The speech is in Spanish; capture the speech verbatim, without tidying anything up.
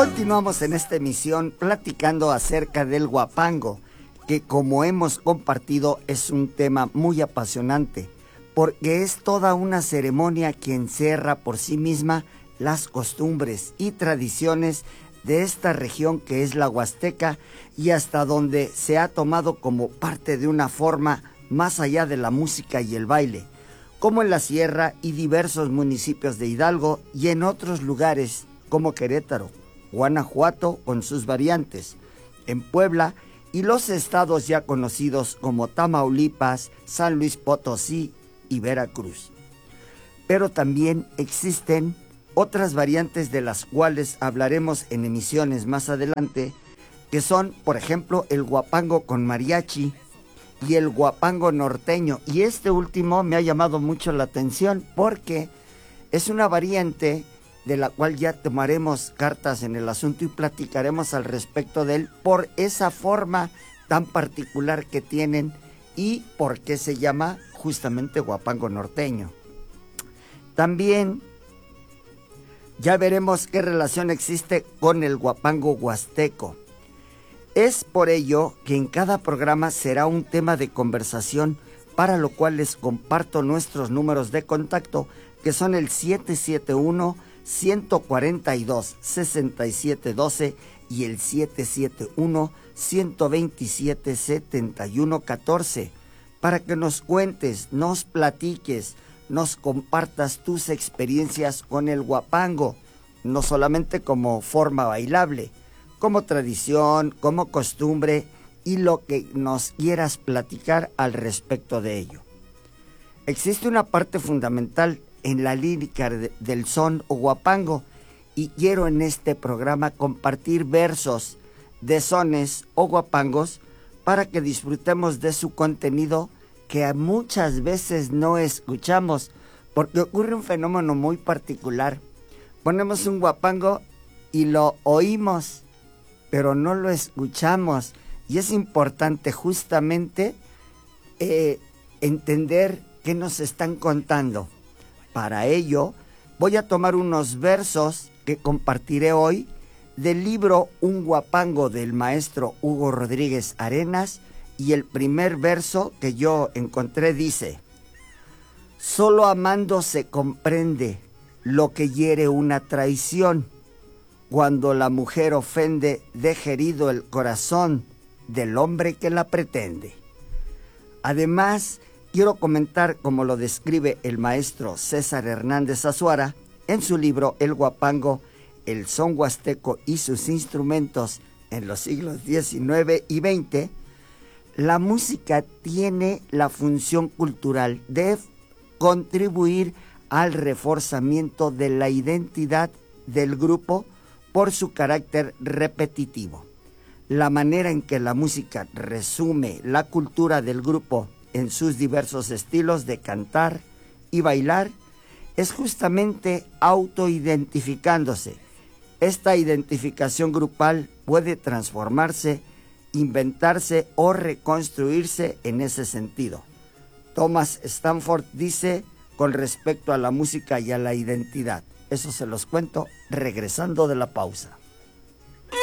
Continuamos en esta emisión platicando acerca del huapango, que como hemos compartido es un tema muy apasionante, porque es toda una ceremonia que encierra por sí misma las costumbres y tradiciones de esta región que es la Huasteca, y hasta donde se ha tomado como parte de una forma más allá de la música y el baile, como en la Sierra y diversos municipios de Hidalgo y en otros lugares como Querétaro, Guanajuato con sus variantes, en Puebla y los estados ya conocidos como Tamaulipas, San Luis Potosí y Veracruz. Pero también existen otras variantes de las cuales hablaremos en emisiones más adelante, que son, por ejemplo, el huapango con mariachi y el huapango norteño. Y este último me ha llamado mucho la atención porque es una variante de la cual ya tomaremos cartas en el asunto y platicaremos al respecto de él por esa forma tan particular que tienen y por qué se llama justamente huapango norteño. También ya veremos qué relación existe con el huapango huasteco. Es por ello que en cada programa será un tema de conversación, para lo cual les comparto nuestros números de contacto, que son el siete siete uno, uno cuatro dos, seis siete uno dos y el siete siete uno, uno dos siete, siete uno uno cuatro, para que nos cuentes, nos platiques, nos compartas tus experiencias con el huapango, no solamente como forma bailable, como tradición, como costumbre y lo que nos quieras platicar al respecto de ello. Existe una parte fundamental en la lírica de, del son o huapango, y quiero en este programa compartir versos de sones o huapangos para que disfrutemos de su contenido, que muchas veces no escuchamos, porque ocurre un fenómeno muy particular. Ponemos un huapango y lo oímos, pero no lo escuchamos, y es importante justamente eh, entender qué nos están contando. Para ello voy a tomar unos versos que compartiré hoy del libro Un huapango del maestro Hugo Rodríguez Arenas, y el primer verso que yo encontré dice: solo amando se comprende lo que hiere una traición. Cuando la mujer ofende, deja herido el corazón del hombre que la pretende. Además, quiero comentar como lo describe el maestro César Hernández Azuara en su libro El huapango, el son huasteco y sus instrumentos en los siglos diecinueve y veinte. La música tiene la función cultural de contribuir al reforzamiento de la identidad del grupo por su carácter repetitivo. La manera en que la música resume la cultura del grupo en sus diversos estilos de cantar y bailar es justamente autoidentificándose. Esta identificación grupal puede transformarse, inventarse o reconstruirse en ese sentido. Thomas Stanford dice con respecto a la música y a la identidad. Eso se los cuento regresando de la pausa.